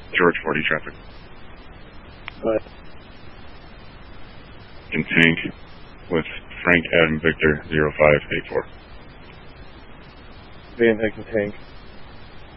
George 40 traffic. But In tank with Frank Adam Victor 0584. being taken tank.